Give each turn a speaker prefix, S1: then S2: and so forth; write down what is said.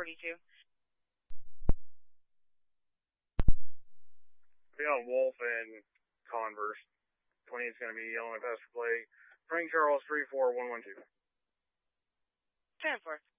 S1: 42.
S2: Be on Wolf and Converse. 20 is going to be Illinois Pastor Play. Frank Charles 34112.
S1: 10-4.